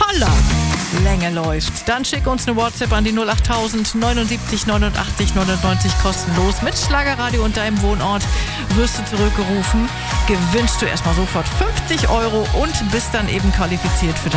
voller Länge läuft, dann schick uns eine WhatsApp an die 08000 79 89 99 kostenlos. Mit Schlagerradio und deinem Wohnort wirst du zurückgerufen. Gewinnst du erstmal sofort 50 € und bist dann eben qualifiziert für das